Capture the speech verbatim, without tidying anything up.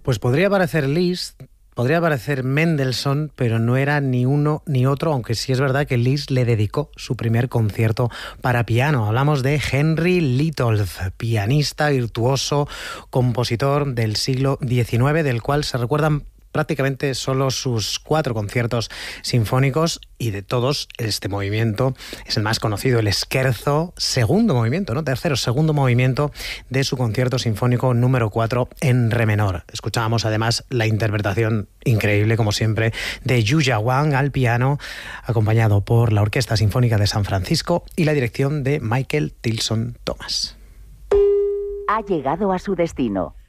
Pues podría parecer Liszt, podría parecer Mendelssohn, pero no era ni uno ni otro, aunque sí es verdad que Liszt le dedicó su primer concierto para piano. Hablamos de Henry Litolff, pianista, virtuoso, compositor del siglo diecinueve, del cual se recuerdan prácticamente solo sus cuatro conciertos sinfónicos, y de todos este movimiento es el más conocido, el Scherzo, segundo movimiento, no tercero, segundo movimiento de su concierto sinfónico número cuatro en re menor. Escuchábamos además la interpretación increíble, como siempre, de Yuya Wang al piano, acompañado por la Orquesta Sinfónica de San Francisco y la dirección de Michael Tilson Thomas. Ha llegado a su destino.